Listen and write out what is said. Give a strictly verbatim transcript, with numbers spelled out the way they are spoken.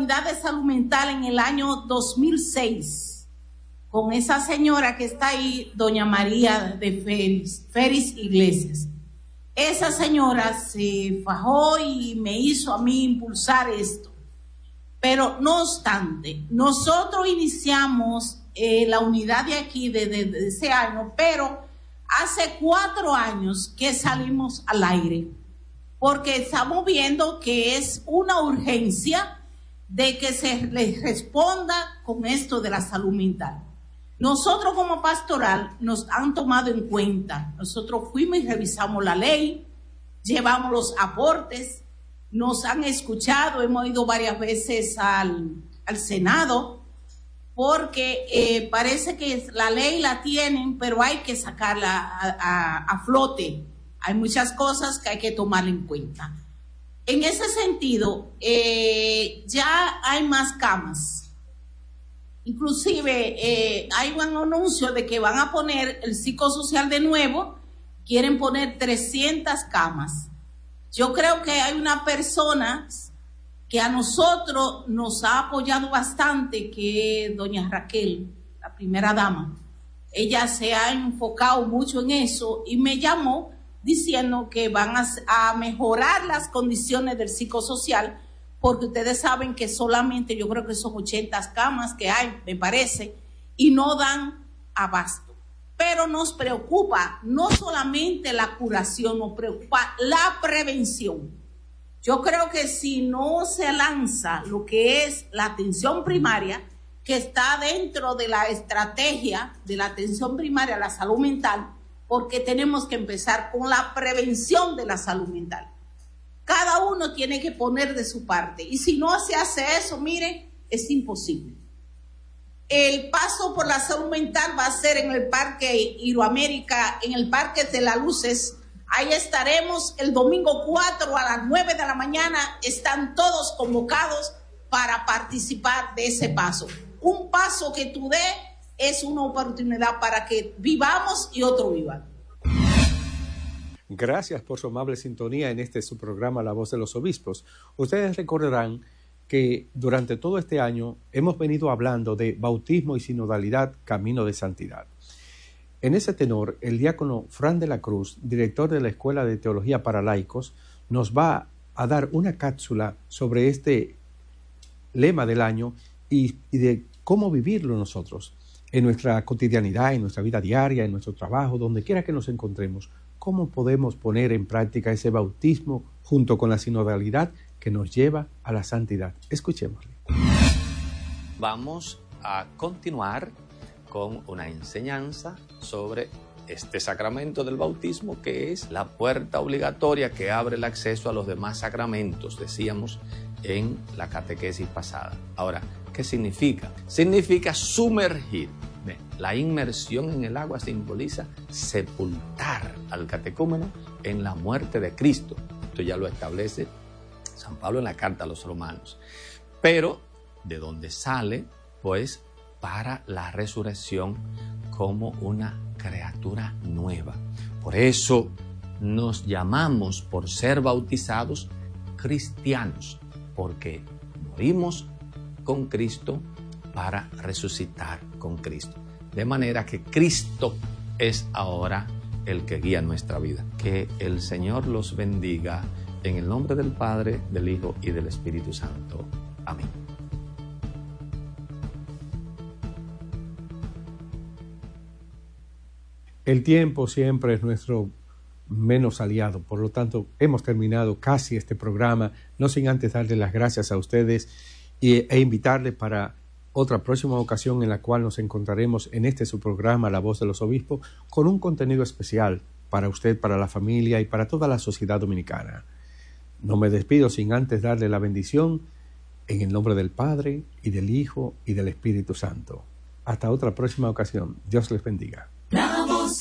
unidad de salud mental en el año dos mil seis, con esa señora que está ahí, doña María de Feris, Feris Iglesias. Esa señora se fajó y me hizo a mí impulsar esto. Pero no obstante, nosotros iniciamos eh, la unidad de aquí desde de, de ese año, pero hace cuatro años que salimos al aire, porque estamos viendo que es una urgencia de que se les responda con esto de la salud mental. Nosotros como pastoral nos han tomado en cuenta. Nosotros fuimos y revisamos la ley, llevamos los aportes, nos han escuchado, hemos ido varias veces al, al Senado, porque eh, parece que la ley la tienen, pero hay que sacarla a, a, a flote. Hay muchas cosas que hay que tomar en cuenta. En ese sentido, eh, ya hay más camas. Inclusive eh, hay un anuncio de que van a poner el psicosocial de nuevo, quieren poner trescientas camas. Yo creo que hay una persona que a nosotros nos ha apoyado bastante, que es doña Raquel, la primera dama. Ella se ha enfocado mucho en eso y me llamó diciendo que van a, a mejorar las condiciones del psicosocial, porque ustedes saben que solamente yo creo que son ochenta camas que hay, me parece, y no dan abasto. Pero nos preocupa no solamente la curación, nos preocupa la prevención. Yo creo que si no se lanza lo que es la atención primaria, que está dentro de la estrategia de la atención primaria a la salud mental, porque tenemos que empezar con la prevención de la salud mental. Cada uno tiene que poner de su parte, y si no se hace eso, miren, es imposible. El paso por la salud mental va a ser en el Parque Iberoamérica, en el Parque de las Luces. Ahí estaremos el domingo cuatro a las nueve de la mañana. Están todos convocados para participar de ese paso. Un paso que tú des es una oportunidad para que vivamos y otros vivan. Gracias por su amable sintonía en este su programa La Voz de los Obispos. Ustedes recordarán que durante todo este año hemos venido hablando de bautismo y sinodalidad, camino de santidad. En ese tenor, el diácono Fran de la Cruz, director de la Escuela de Teología para Laicos, nos va a dar una cápsula sobre este lema del año y, y de cómo vivirlo nosotros en nuestra cotidianidad, en nuestra vida diaria, en nuestro trabajo, donde quiera que nos encontremos. ¿Cómo podemos poner en práctica ese bautismo junto con la sinodalidad que nos lleva a la santidad? Escuchémosle. Vamos a continuar con una enseñanza sobre este sacramento del bautismo, que es la puerta obligatoria que abre el acceso a los demás sacramentos, decíamos en la catequesis pasada. Ahora, ¿qué significa? Significa sumergir. La inmersión en el agua simboliza sepultar al catecúmeno en la muerte de Cristo. Esto ya lo establece San Pablo en la carta a los romanos. Pero, ¿de dónde sale? Pues para la resurrección como una criatura nueva. Por eso nos llamamos, por ser bautizados, cristianos, porque morimos con Cristo para resucitar con Cristo. De manera que Cristo es ahora el que guía nuestra vida. Que el Señor los bendiga en el nombre del Padre, del Hijo y del Espíritu Santo. Amén. El tiempo siempre es nuestro menos aliado, por lo tanto hemos terminado casi este programa, no sin antes darle las gracias a ustedes y, e invitarles para otra próxima ocasión en la cual nos encontraremos en este su programa La Voz de los Obispos con un contenido especial para usted, para la familia y para toda la sociedad dominicana. No me despido sin antes darle la bendición en el nombre del Padre y del Hijo y del Espíritu Santo. Hasta otra próxima ocasión. Dios les bendiga.